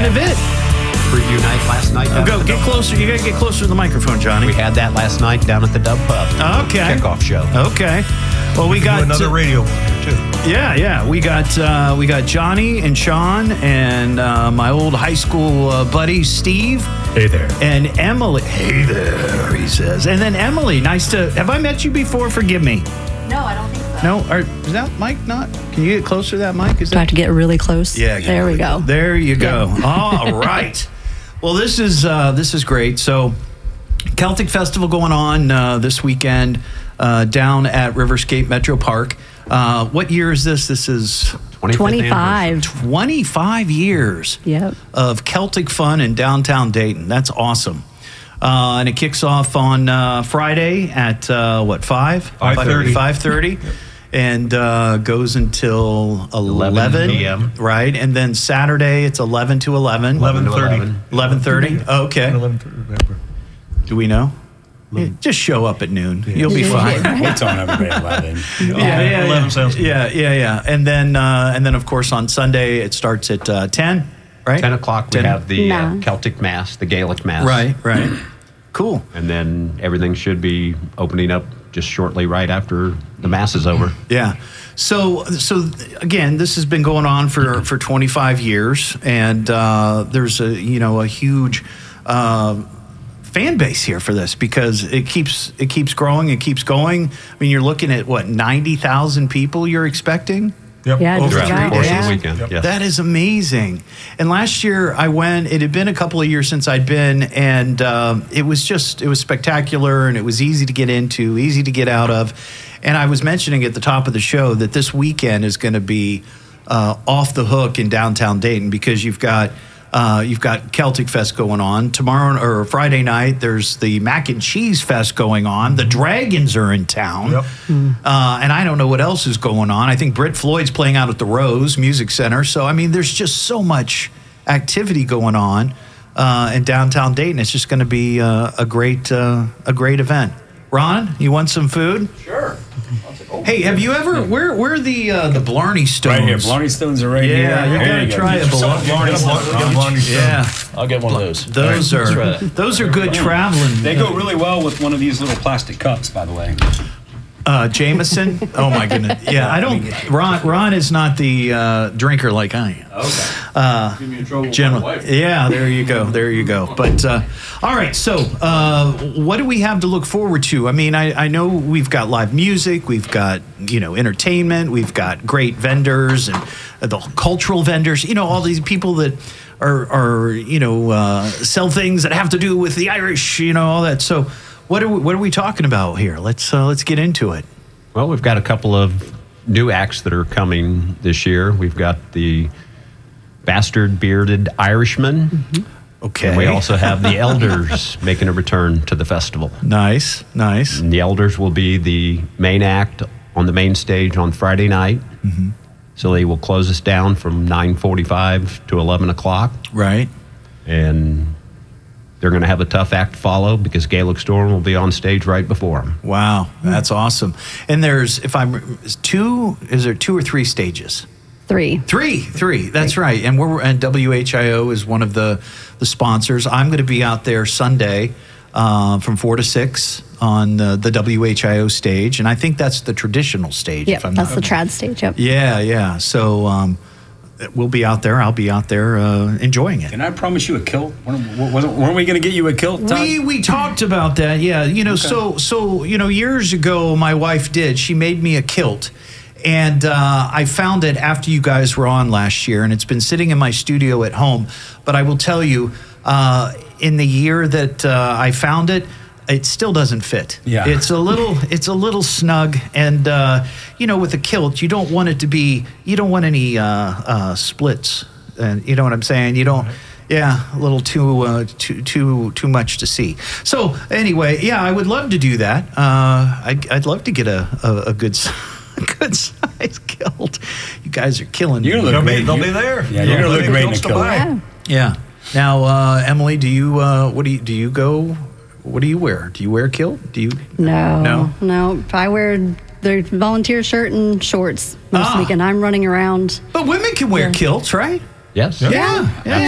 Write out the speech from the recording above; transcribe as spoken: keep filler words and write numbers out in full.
kind of it. Preview night last night. Oh, go get closer. You gotta get closer to the microphone, Johnny. We had that last night down at the Dub Pub. Okay. Kickoff show. Okay. Well, we, we got another uh, radio one here too. Yeah, yeah. We got uh, we got Johnny and Sean and uh, my old high school uh, buddy Steve. Hey there. And Emily. Hey there, he says. And then Emily. Nice to. Have I met you before? Forgive me. No, I don't think so. No. Are, is that mic not? Can you get closer to that mic? Is Do I that? have to get really close? Yeah. There we go. There you go. All right. Well, this is uh, this is great. So, Celtic Festival going on uh, this weekend uh, down at Riverscape Metro Park. Uh, what year is this? This is twenty-five. twenty-five years Yep. of Celtic fun in downtown Dayton. That's awesome. Uh, and it kicks off on uh, Friday at, uh, what, five? five thirty. five thirty. Yep. And uh, goes until eleven, eleven p.m. Right? And then Saturday, it's eleven to eleven. eleven thirty. eleven thirty? Okay. eleven thirty, remember. Do we know? Yeah, just show up at noon. You'll be fine. We're telling everybody eleven. Yeah, yeah, yeah, eleven sounds good. yeah, yeah, yeah. And then, uh, and then, of course, on Sunday it starts at uh, ten, right? ten o'clock, we ten. have the uh, Mass. Celtic Mass, the Gaelic Mass. Right, right. Cool. And then everything should be opening up just shortly right after the Mass is over. Yeah. So, so again, this has been going on for, for twenty-five years, and uh, there's a you know a huge uh, fan base here for this because it keeps it keeps growing, it keeps going. I mean, you're looking at what ninety thousand people you're expecting. Yep. Yeah, Over just Throughout about, the course yeah. of the weekend. Yep. Yes. That is amazing. And last year I went, it had been a couple of years since I'd been, and um, it was just, it was spectacular, and it was easy to get into, easy to get out of. And I was mentioning at the top of the show that this weekend is going to be uh, off the hook in downtown Dayton because you've got uh, you've got Celtic Fest going on tomorrow or Friday night. There's the Mac and Cheese Fest going on. The Dragons are in town, Yep. uh, and I don't know what else is going on. I think Britt Floyd's playing out at the Rose Music Center. So I mean, there's just so much activity going on uh, in downtown Dayton. It's just going to be uh, a great uh, a great event. Ron, you want some food? Sure. Hey, have you ever? Where where are the uh, the Blarney Stones? Right here. Blarney Stones are right Yeah, here. you There gotta go. try Get a yourself Blarney. Blarney Get a Stone. Blarney- get a Blarney Stone. Yeah, I'll get one of those. those All right, let's try are that. those are good traveling. They go really well with one of these little plastic cups, by the way. Uh, Jameson. Oh my goodness. Yeah, I don't. Ron Ron is not the uh, drinker like I am. Okay. Uh, Give me in trouble with my General. wife. Yeah, there you go. There you go. But uh, all right. So, uh, what do we have to look forward to? I mean, I, I know we've got live music, we've got you know entertainment, we've got great vendors and the cultural vendors. You know, all these people that are are you know uh, sell things that have to do with the Irish. You know, all that. So, what are we, what are we talking about here? Let's uh, let's get into it. Well, we've got a couple of new acts that are coming this year. We've got the Bastard Bearded Irishman. Mm-hmm. Okay. And we also have the Elders making a return to the festival. Nice, nice. And the Elders will be the main act on the main stage on Friday night. Mm-hmm. So they will close us down from nine forty-five to eleven o'clock. Right. And they're going to have a tough act to follow because Gaelic Storm will be on stage right before them. Wow, that's awesome. And there's, if I'm, is two, is there two or three stages? Three. Three, three. That's right. And we're and W H I O is one of the the sponsors. I'm going to be out there Sunday uh, from four to six on the, the W H I O stage, and I think that's the traditional stage. Yep, if I'm that's not, the trad stage. Yep. Yeah, yeah. So um, we'll be out there. I'll be out there uh, enjoying it. Can I promise you a kilt? Weren't weren't we going to get you a kilt, Todd? We we talked about that, yeah. You know, so so you know, years ago, my wife did. She made me a kilt, and uh, I found it after you guys were on last year, and it's been sitting in my studio at home. But I will tell you, uh, in the year that uh, I found it, it still doesn't fit. Yeah. It's a little it's a little snug, and uh, you know, with a kilt, you don't want it to be. You don't want any uh, uh, splits, and you know what I'm saying. You don't. Yeah, a little too uh, too too too much to see. So anyway, yeah, I would love to do that. Uh, I'd, I'd love to get a a, a good a good size kilt. You guys are killing You're me. gonna They'll look be, great. they'll be there. Yeah, you're gonna look great in a Kilts to kilt. buy. Yeah. Yeah. Now, uh, Emily, do you uh, what do you do you go? What do you wear? Do you wear a kilt? Do you? No. No? No. I wear the volunteer shirt and shorts most Ah. weekend. I'm running around. But women can wear Yeah. kilts, right? Yes. Yeah. Yeah.